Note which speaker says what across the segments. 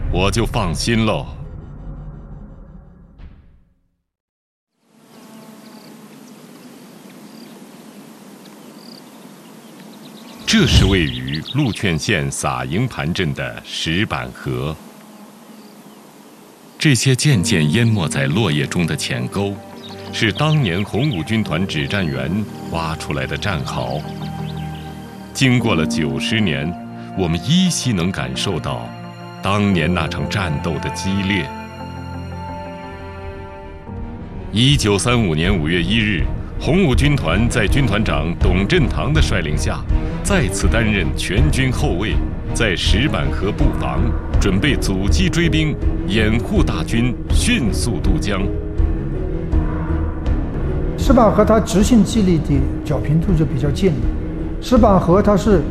Speaker 1: 我就放心喽。这是位于鹿劝县撒营盘镇的石板河。这些渐渐淹没在落叶中的浅沟，是当年红五军团指战员挖出来的战壕。经过了90年，我们依稀能感受到当年那场战斗的激烈。1935年5月1日，红五军团在军团长董振堂的率领下，再次担任全军后卫，在石板河布防，准备阻击追兵，掩护大军迅速渡江。
Speaker 2: 石板河它直线距离的角平度就比较近。石板河它是，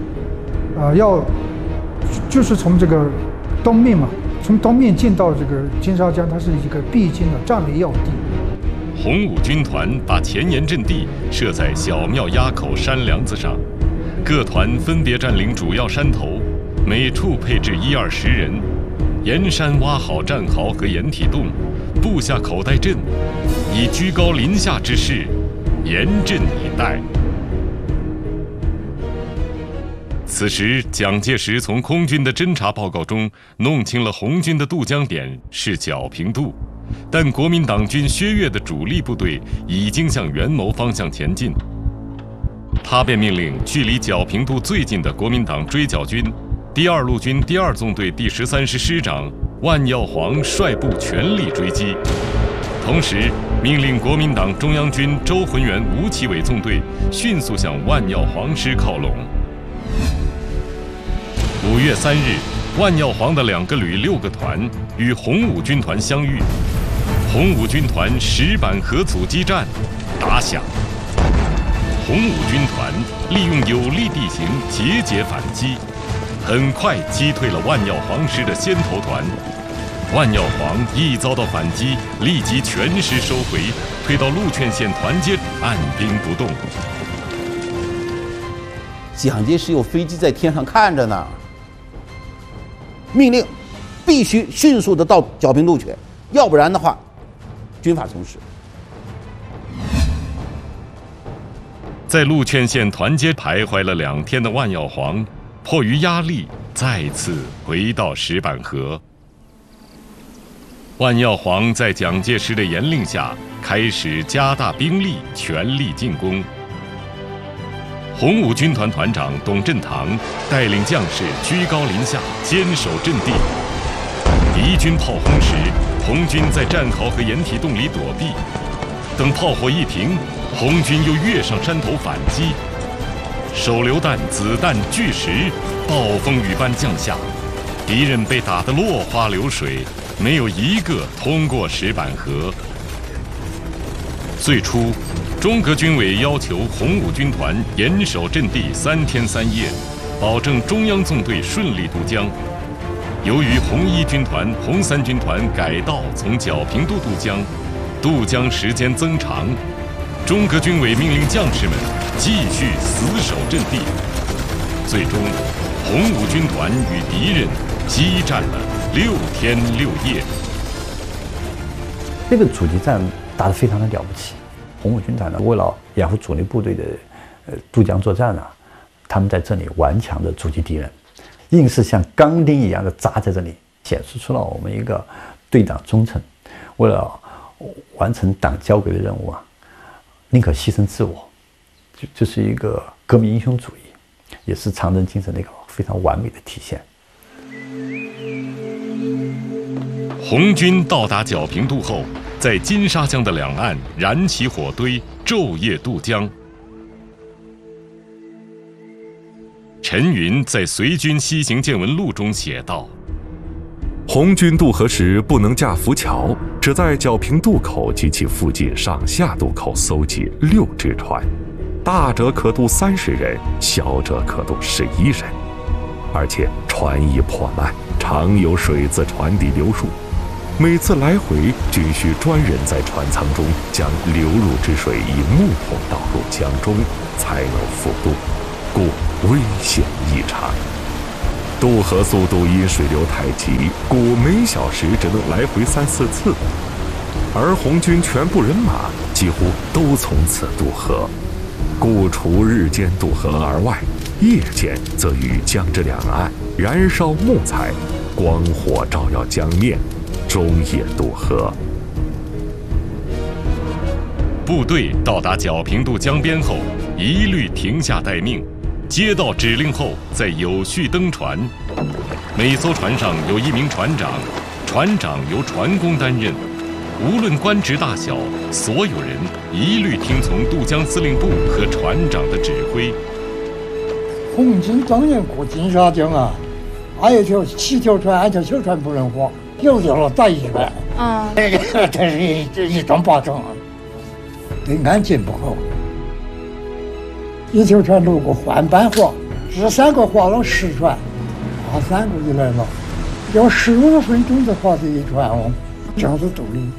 Speaker 2: 就是从这个东面嘛，从东面进到这个金沙江，它是一个必经的战略要地。
Speaker 1: 红五军团把前沿阵地设在小庙垭口山梁子上，各团分别占领主要山头，每处配置10-20人，沿山挖好战壕和掩体洞，布下口袋阵，以居高临下之势严阵以待。此时，蒋介石从空军的侦察报告中弄清了红军的渡江点是皎平渡，但国民党军薛岳的主力部队已经向元谋方向前进。他便命令距离皎平渡最近的国民党追剿军第2路军第2纵队第13师师长万耀煌率部全力追击，同时命令国民党中央军周浑元吴奇伟纵队迅速向万耀煌师靠拢。5月3日，万耀煌的2个旅6个团与红五军团相遇，红五军团石板河阻击战打响。红五军团利用有利地形节节反击，很快击退了万耀煌师的先头团。万耀煌一遭到反击，立即全师收回，退到鹿劝县团街按兵不动。
Speaker 3: 蒋介石有飞机在天上看着呢，命令必须迅速的到皎平渡去，要不然的话，军法从事。
Speaker 1: 在鹿劝县团街徘徊了2天的万耀煌，迫于压力，再次回到石板河。万耀煌在蒋介石的严令下，开始加大兵力，全力进攻。红五军团团长董振堂带领将士居高临下，坚守阵地。敌军炮轰时，红军在战壕和掩体洞里躲避。等炮火一停，红军又跃上山头反击。手榴弹、子弹、巨石，暴风雨般降下，敌人被打得落花流水，没有一个通过石板河。最初，中革军委要求红五军团严守阵地3天3夜，保证中央纵队顺利渡江。由于红一军团、红三军团改道从皎平渡渡江，渡江时间增长，中革军委命令将士们继续死守阵地。最终，红五军团与敌人激战了6天6夜。
Speaker 4: 这个阻击战打得非常的了不起。红五军团呢，为了掩护主力部队的渡江作战啊，他们在这里顽强的阻击敌人，硬是像钢钉一样的扎在这里，显示出了我们一个对党忠诚，为了完成党交给的任务啊，宁可牺牲自我，这是一个革命英雄主义，也是长征精神的一个非常完美的体现。
Speaker 1: 红军到达皎平渡后，在金沙江的两岸燃起火堆，昼夜渡江。陈云在《随军西行见闻录》中写道：
Speaker 5: 红军渡河时不能架浮桥，只在皎平渡口及其附近上下渡口搜集6只船，大者可渡30人，小者可渡11人，而且船已破烂，常有水自船底流入。每次来回均需专人在船舱中将流入之水以木桶倒入江中，才能复渡，故危险异常。 渡河速度因水流太急，故每小时只能来回3-4次，而红军全部人马几乎都从此渡河，故除日间渡河而外，夜间则于江之两岸燃烧木材，光火照耀江面，终夜渡河。
Speaker 1: 部队到达皎平渡江边后，一律停下待命，接到指令后再有序登船。每艘船上有1名船长，船长由船工担任。无论官职大小，所有人一律听从渡江司令部和船长的指挥。
Speaker 6: 红军当年过金沙江啊，还有条7条船，按条小船不能划，有条了打1船。那个这是一桩八桩，对安检不好。1条船如果换班划，这3个划了10船，那3个就来了，要15分钟才划这一船哦，这样子动力。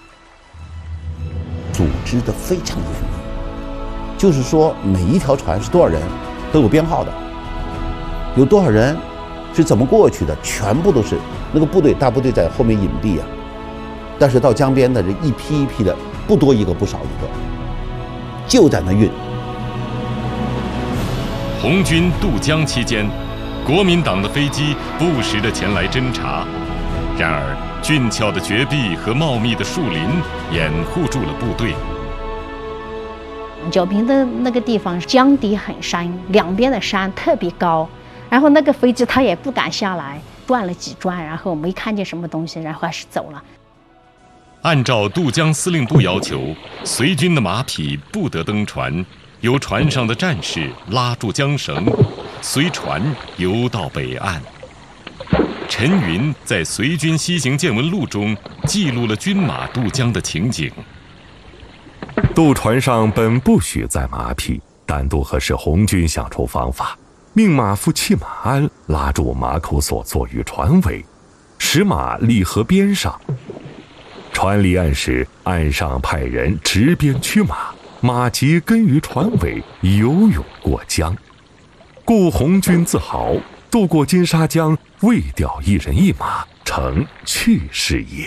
Speaker 3: 组织的非常严密，就是说每一条船是多少人都有编号的，有多少人是怎么过去的，全部都是那个部队大部队在后面隐蔽啊，但是到江边的这一批一批的，不多一个不少一个，就在那运。
Speaker 1: 红军渡江期间，国民党的飞机不时地前来侦察，然而俊俏的绝壁和茂密的树林掩护住了部队。
Speaker 7: 皎平的那个地方江底很山，两边的山特别高，然后那个飞机它也不敢下来，转了几转，然后没看见什么东西，然后还是走了。
Speaker 1: 按照渡江司令部要求，随军的马匹不得登船，由船上的战士拉住缰绳，随船游到北岸。陈云在《随军西行见闻录》中记录了军马渡江的情景。
Speaker 5: 渡船上本不许载马匹，但渡河时红军想出方法，命马夫弃马鞍，拉住马口所坐于船尾，使马立河边上。船离岸时，岸上派人执鞭驱马，马即跟于船尾游泳过江。故红军自豪，渡过金沙江，未掉一人一马，成趣事也。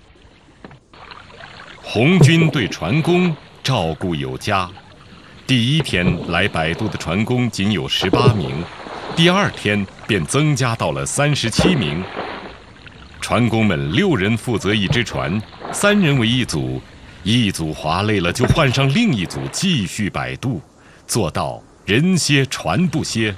Speaker 1: 红军对船工照顾有加，第1天来摆渡的船工仅有18名，第2天便增加到了37名。船工们6人负责一只船，3人为一组，一组划累了就换上另一组继续摆渡，做到人歇船不歇。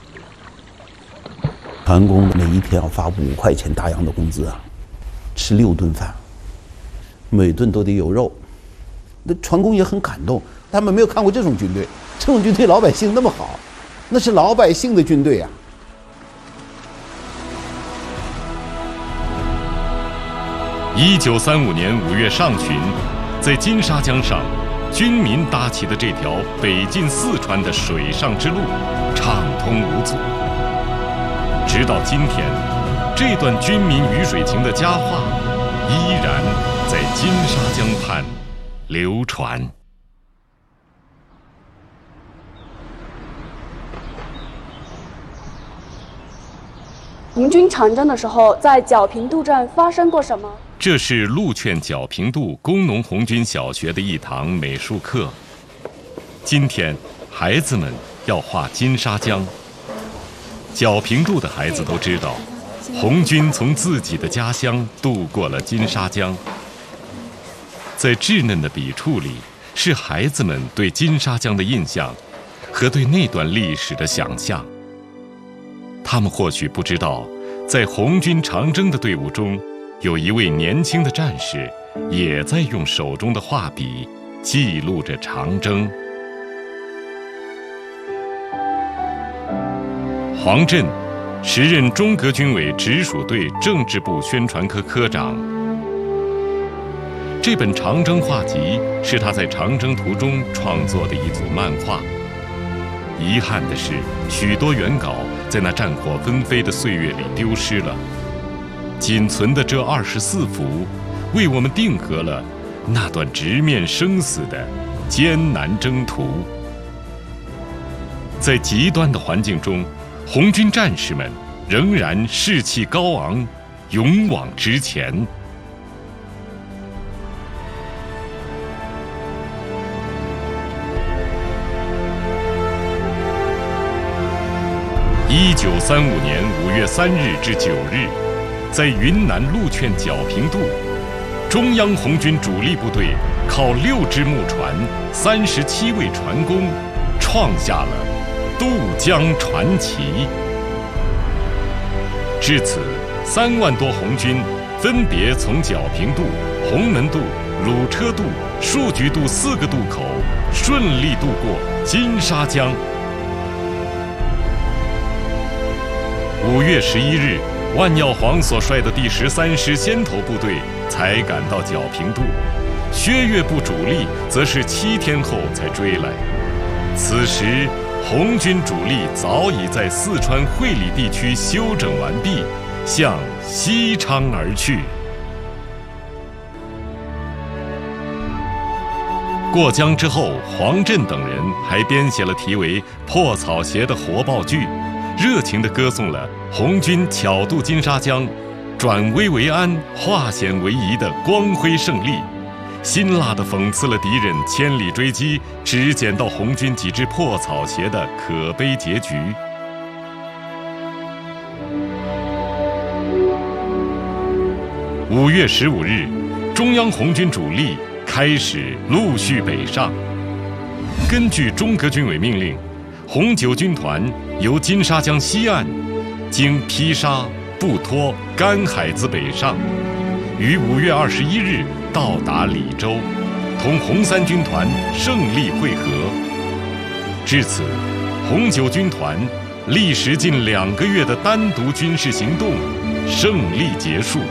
Speaker 3: 船工每一天要发5块钱大洋的工资啊，吃6顿饭，每顿都得有肉。那船工也很感动，他们没有看过这种军队，这种军队老百姓那么好，那是老百姓的军队啊。
Speaker 1: 1935年5月上旬，在金沙江上，军民搭起的这条北进四川的水上之路畅通无阻。直到今天，这段军民鱼水情的佳话依然在金沙江畔流传。
Speaker 8: 红军长征的时候，在皎平渡站发生过什么？
Speaker 1: 这是鹿劝皎平渡工农红军小学的一堂美术课。今天，孩子们要画金沙江。皎平渡的孩子都知道，红军从自己的家乡渡过了金沙江。在稚嫩的笔触里，是孩子们对金沙江的印象和对那段历史的想象。他们或许不知道，在红军长征的队伍中，有一位年轻的战士也在用手中的画笔记录着长征。黄震，时任中革军委直属队政治部宣传科科长。这本长征画集是他在长征途中创作的一组漫画。遗憾的是，许多原稿在那战火纷飞的岁月里丢失了，仅存的这24幅，为我们定格了那段直面生死的艰难征途。在极端的环境中，红军战士们仍然士气高昂，勇往直前。1935年5月3日至9日，在云南鹿劝皎平渡，中央红军主力部队靠6只木船、37位船工，创下了渡江传奇。至此，3万多红军分别从皎平渡、红门渡、鲁车渡、树菊渡4个渡口顺利渡过金沙江。5月11日，万耀煌所率的第13师先头部队才赶到皎平渡，薛岳部主力则是7天后才追来。此时，红军主力早已在四川会理地区休整完毕，向西昌而去。过江之后，黄震等人还编写了题为《破草鞋》的活报剧，热情地歌颂了红军巧渡金沙江、转危为安、化险为夷的光辉胜利，辛辣地讽刺了敌人千里追击只捡到红军几只破草鞋的可悲结局。5月15日，中央红军主力开始陆续北上。根据中革军委命令，红9军团由金沙江西岸经披沙、布托、甘海子北上，于5月21日到达李州，同红3军团胜利会合。至此，红9军团历时近2个月的单独军事行动胜利结束。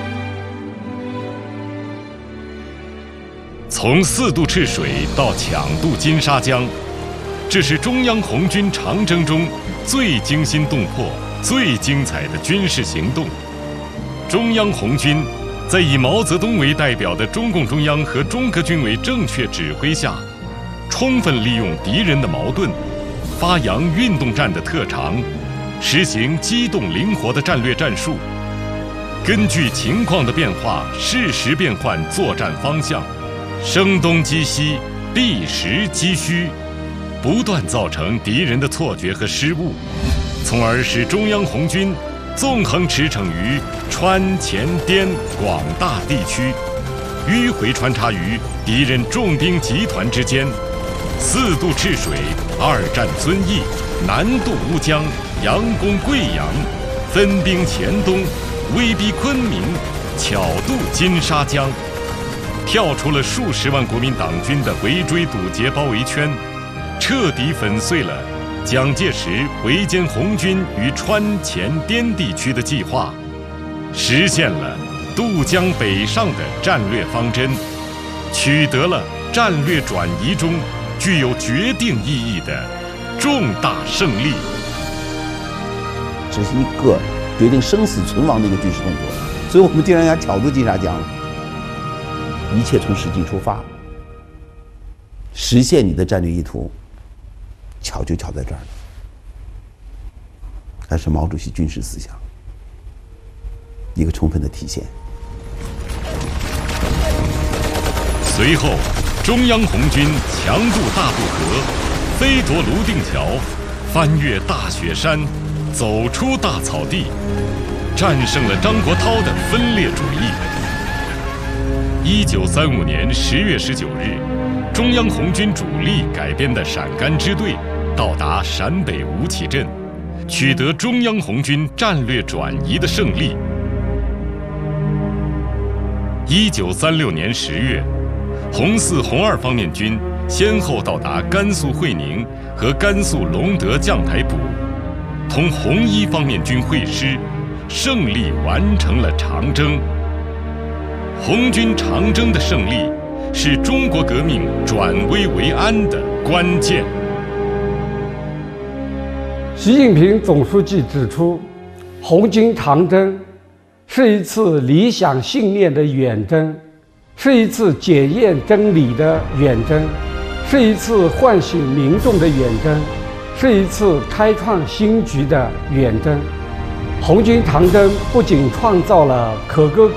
Speaker 1: 从4渡赤水到抢渡金沙江，这是中央红军长征中最惊心动魄、最精彩的军事行动。中央红军在以毛泽东为代表的中共中央和中革军委正确指挥下，充分利用敌人的矛盾，发扬运动战的特长，实行机动灵活的战略战术，根据情况的变化，适时变换作战方向，声东击西，避实击虚，不断造成敌人的错觉和失误，从而使中央红军纵横驰骋于川黔滇广大地区，迂回穿插于敌人重兵集团之间，4渡赤水，2战遵义，南渡乌江，佯攻贵阳，分兵黔东，威逼昆明，巧渡金沙江，跳出了数十万国民党军的围追堵截包围圈，彻底粉碎了蒋介石围歼红军于川黔滇地区的计划，实现了渡江北上的战略方针，取得了战略转移中具有决定意义的重大胜利。
Speaker 3: 这是一个决定生死存亡的一个军事动作，所以我们经常讲巧渡金沙江，一切从实际出发，实现你的战略意图，巧就巧在这儿了。还是毛主席军事思想一个充分的体现。
Speaker 1: 随后，中央红军强渡大渡河，飞夺泸定桥，翻越大雪山，走出大草地，战胜了张国焘的分裂主义。1935年10月19日，中央红军主力改编的陕甘支队到达陕北吴起镇，取得中央红军战略转移的胜利。1936年10月，红4、红2方面军先后到达甘肃会宁和甘肃隆德将台堡，同红1方面军会师，胜利完成了长征。红军长征的胜利是中国革命转危为安的关键。
Speaker 9: 习近平总书记指出，红军长征是一次理想信念的远征，是一次检验真理的远征，是一次唤醒民众的远征，是一次开创新局的远征。 红军长征不仅创造了可歌